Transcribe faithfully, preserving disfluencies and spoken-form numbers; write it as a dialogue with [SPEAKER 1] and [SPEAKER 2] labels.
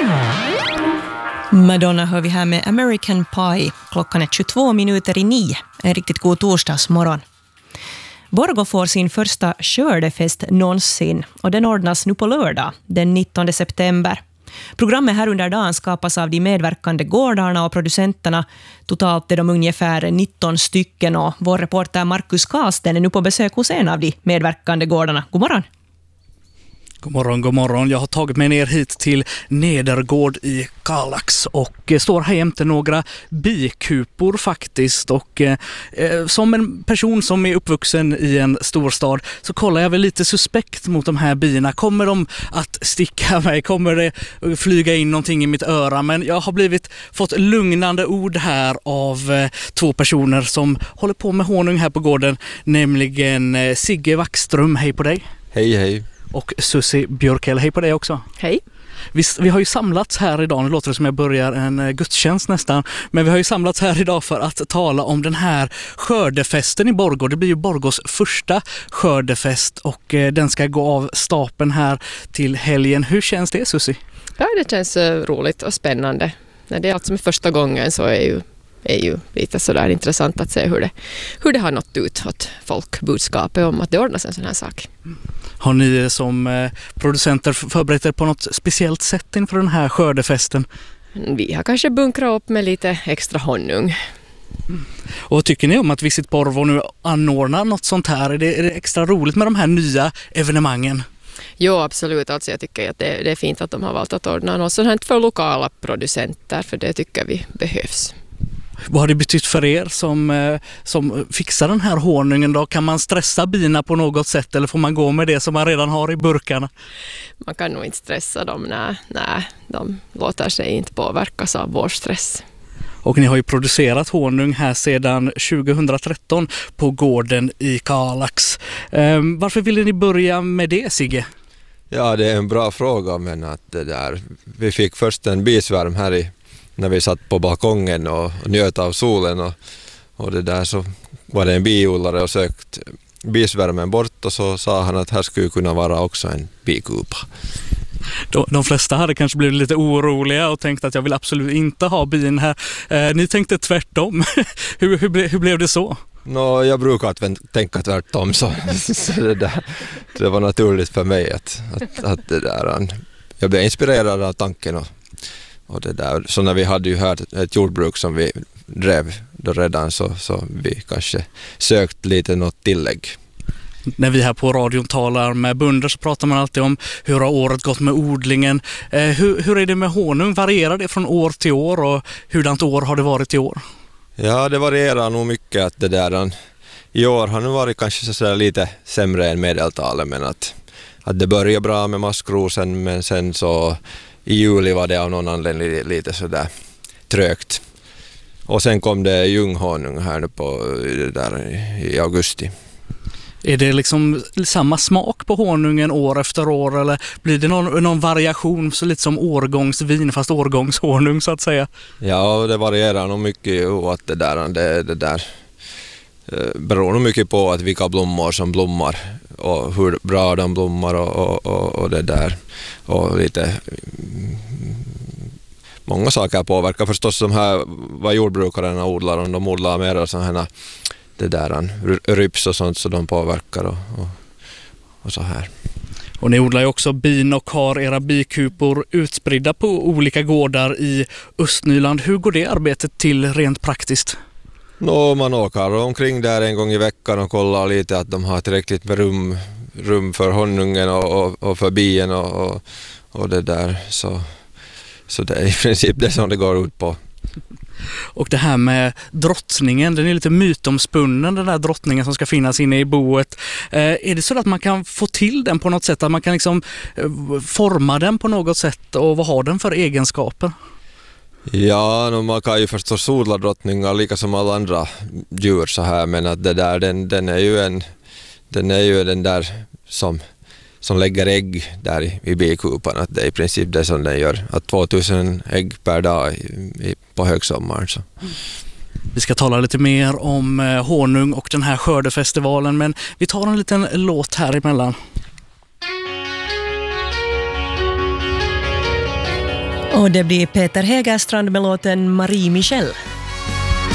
[SPEAKER 1] Madonna hör vi här med American Pie. Klockan är tjugotvå minuter i nio. En riktigt god torsdagsmorgon. Borgå får sin första skördefest någonsin och den ordnas nu på lördag, den nittonde september. Programmet här under dagen skapas av de medverkande gårdarna och producenterna. Totalt är de ungefär nitton stycken och vår reporter Markus Kasten är nu på besök hos en av de medverkande gårdarna. God morgon!
[SPEAKER 2] God morgon, god morgon. Jag har tagit mig ner hit till Nedergård i Kalax och står här jämte några bikupor faktiskt. Och eh, som en person som är uppvuxen i en storstad så kollar jag väl lite suspekt mot de här bina. Kommer de att sticka mig? Kommer det flyga in någonting i mitt öra? Men jag har blivit fått lugnande ord här av eh, två personer som håller på med honung här på gården. Nämligen eh, Sigge Wackström, hej på dig.
[SPEAKER 3] Hej, hej.
[SPEAKER 2] Och Susie Björkel, hej på dig också.
[SPEAKER 1] Hej.
[SPEAKER 2] Vi, vi har ju samlats här idag, nu låter det som jag börjar en gudstjänst nästan, men vi har ju samlats här idag för att tala om den här skördefesten i Borgå. Det blir ju Borgås första skördefest och eh, den ska gå av stapeln här till helgen. Hur känns det, Susie?
[SPEAKER 4] Ja, det känns uh, roligt och spännande. När det är allt som är första gången så är ju är ju lite sådär intressant att se hur det, hur det har nått ut åt folk budskapet om att det ordnas en sån här sak.
[SPEAKER 2] Har ni som producenter förberett er på något speciellt sätt inför den här skördefesten?
[SPEAKER 4] Vi har kanske bunkrat upp med lite extra honung.
[SPEAKER 2] Mm. Och vad tycker ni om att Visit Porvoo nu anordnar något sånt här? Är det, är det extra roligt med de här nya evenemangen?
[SPEAKER 4] Jo, absolut. Alltså jag tycker att det, det är fint att de har valt att ordna något sånt här för lokala producenter, för det tycker vi behövs.
[SPEAKER 2] Vad har det betytt för er som, som fixar den här honungen då? Kan man stressa bina på något sätt eller får man gå med det som man redan har i burkarna?
[SPEAKER 4] Man kan nog inte stressa dem, nej, nej. De låter sig inte påverkas av vår stress.
[SPEAKER 2] Och ni har ju producerat honung här sedan tjugohundratretton på gården i Kalax. Ehm, varför ville ni börja med det, Sigge?
[SPEAKER 3] Ja, det är en bra fråga, men att det där, vi fick först en bisvärm här i när vi satt på balkongen och, och njöt av solen och, och det där så var det en biodlare och sökt bisvärmen bort och så sa han att här skulle kunna vara också en bikupa.
[SPEAKER 2] De, de flesta hade kanske blivit lite oroliga och tänkt att jag vill absolut inte ha bin här. Eh, ni tänkte tvärtom. hur, hur, ble, hur blev det så?
[SPEAKER 3] Nå, jag brukar att tänka tvärtom så, så det, där, det var naturligt för mig att, att, att det där, jag blev inspirerad av tanken och Och det där. Så när vi hade ju här ett jordbruk som vi drev då redan så, så vi kanske sökt lite något tillägg.
[SPEAKER 2] När vi här på radion talar med bönder så pratar man alltid om hur har året gått med odlingen. Eh, hur, hur är det med honung? Varierar det från år till år och hurdant år har det varit i år?
[SPEAKER 3] Ja, det varierar nog mycket att det där. I år har det varit kanske så lite sämre än medeltalet, men att, att det börjar bra med maskrosen men sen så i juli var det av någon anledning lite sådär trögt. Och sen kom det ljunghonung här nu på det där i augusti.
[SPEAKER 2] Är det liksom samma smak på honungen år efter år eller blir det någon, någon variation så lite som årgångsvin fast årgångshonung så att säga?
[SPEAKER 3] Ja, det varierar nog mycket och att det där, det, det där beror nog mycket på att vilka blommor som blommar och hur bra de blommar och, och, och, och det där och lite många saker påverkar förstås de här vad jordbrukarna odlar, om de odlar mer sådana här det där ryps och sånt så de påverkar och, och, och så här.
[SPEAKER 2] Och ni odlar ju också bin och har era bikupor utspridda på olika gårdar i Östnyland. Hur går det arbetet till rent praktiskt?
[SPEAKER 3] Nå, man åker omkring där en gång i veckan och kollar lite att de har tillräckligt med rum, rum för honungen och, och, och för bien och, och, och det där. Så, så det är i princip det som det går ut på.
[SPEAKER 2] Och det här med drottningen, den är lite mytomspunnen, den där drottningen som ska finnas inne i boet. Eh, är det så att man kan få till den på något sätt, att man kan liksom eh, forma den på något sätt och vad har den för egenskaper?
[SPEAKER 3] Ja, no, man kan ju förstås odla drottningar lika som alla andra djur så här, men att det där, den, den är ju en den är ju den där som, som lägger ägg där i, i bikupan, att det är i princip det som den gör, att tvåtusen ägg per dag i, i, på högsommaren. Så.
[SPEAKER 2] Vi ska tala lite mer om eh, honung och den här skördefestivalen, men vi tar en liten låt här emellan.
[SPEAKER 1] Och det blir Peter Hägerstrand med låten Marie Michel.